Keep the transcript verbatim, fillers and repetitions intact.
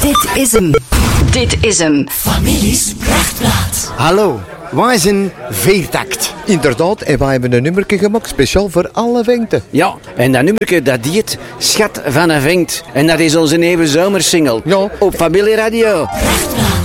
Dit is hem. Dit is hem. Families Prachtplaat. Hallo, wij zijn Veertakt. Inderdaad, en wij hebben een nummerke gemaakt speciaal voor alle vengten. Ja, en dat nummerke dat heet Schat van een Vengt. En dat is onze nieuwe zomersingle. Ja. Op Familie Radio. Prachtplaat.